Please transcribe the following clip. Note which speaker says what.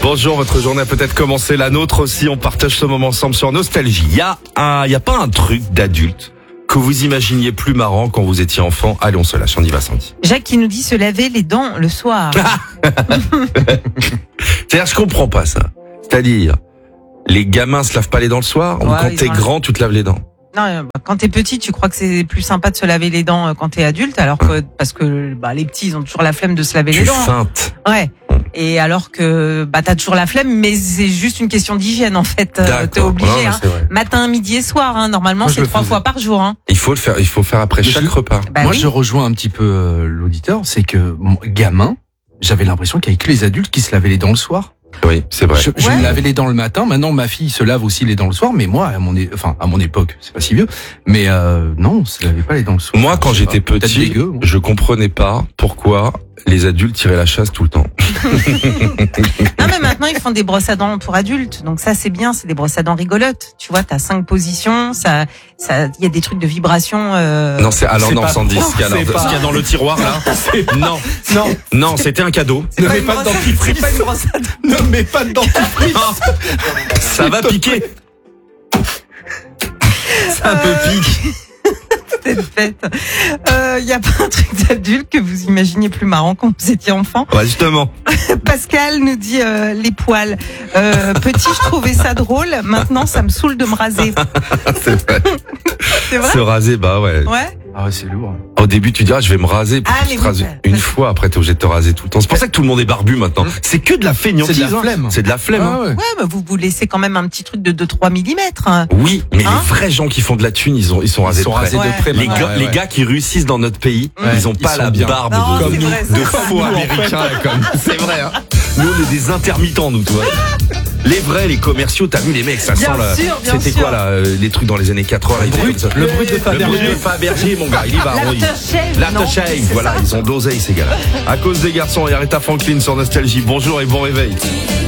Speaker 1: Bonjour, votre journée a peut-être commencé, la nôtre aussi. On partage ce moment ensemble sur Nostalgie. Il y a pas un truc d'adulte que vous imaginiez plus marrant quand vous étiez enfant? Allez, on se lâche, on y va, Sandy.
Speaker 2: Jacques qui nous dit se laver les dents le soir.
Speaker 1: C'est-à-dire, je comprends pas ça. C'est-à-dire, les gamins se lavent pas les dents le soir, ou quand t'es grand, tu te laves les dents?
Speaker 2: Non, quand t'es petit, tu crois que c'est plus sympa de se laver les dents quand t'es adulte, alors que parce que les petits ils ont toujours la flemme de se laver les dents.
Speaker 1: Tu feintes.
Speaker 2: Ouais. Et alors que t'as toujours la flemme, mais c'est juste une question d'hygiène en fait. T'es obligé.
Speaker 1: Non,
Speaker 2: hein. Matin, midi et soir. Hein. Normalement, c'est 3 fois par jour. Hein.
Speaker 1: Il faut le faire. Il faut faire après chaque repas.
Speaker 3: Moi, je rejoins un petit peu l'auditeur. C'est que gamin, j'avais l'impression qu'il y avait que les adultes qui se lavaient les dents le soir.
Speaker 1: Oui, c'est vrai.
Speaker 3: Je me lavais les dents le matin. Maintenant, ma fille se lave aussi les dents le soir. Mais moi, à mon époque, c'est pas si vieux. Mais non, on se lavait pas les dents le soir.
Speaker 1: Moi, quand j'étais petit, je comprenais pas pourquoi les adultes tiraient la chasse tout le temps.
Speaker 2: Non, mais maintenant, ils font des brosses à dents pour adultes. Donc ça, c'est bien. C'est des brosses à dents rigolotes. Tu vois, t'as 5 positions. Il y a des trucs de vibration.
Speaker 1: Non, Sandy, ce qu'il y a dans le tiroir, là. Non, c'était un cadeau.
Speaker 3: Ne mets pas de dentifrice.
Speaker 2: C'est pas une brosse à dents.
Speaker 3: Ne mets pas de dentifrice.
Speaker 1: Ça va piquer. Ça peut piquer.
Speaker 2: Toute fête. Y a pas un truc d'adulte que vous imaginiez plus marrant quand vous étiez enfant?
Speaker 1: Ouais, justement.
Speaker 2: Pascal nous dit les poils. Petit, je trouvais ça drôle. Maintenant, ça me saoule de me raser.
Speaker 1: C'est vrai.
Speaker 2: C'est vrai?
Speaker 1: Se raser, bah ouais.
Speaker 2: Ouais.
Speaker 3: Ah ouais, c'est lourd.
Speaker 1: Au début, tu diras, je vais me raser. Puis tu te rases une fois, après t'es obligé de te raser tout le temps. C'est pour ça que tout le monde est barbu maintenant. C'est que de la feignantise.
Speaker 3: C'est de la flemme.
Speaker 1: C'est de la flemme.
Speaker 3: Ah ouais.
Speaker 2: Ouais, mais vous laissez quand même un petit truc de 2-3 millimètres.
Speaker 1: Oui, mais les vrais gens qui font de la thune, ils sont rasés de près. Les gars qui réussissent dans notre pays, ils ont pas la barbe de faux américains. C'est vrai, hein. Nous, on est des intermittents, nous, tu vois. Les vrais, les commerciaux, t'as vu les mecs, ça sent là. C'était quoi là, les trucs dans les années 80 là,
Speaker 3: Le brut de Fabergé.
Speaker 1: Le brut de Fabergé, mon gars, il y va. L'aftershave, voilà, ils ont d'oseille ces gars-là. À cause des garçons, et Aretha Franklin sur Nostalgie. Bonjour et bon réveil.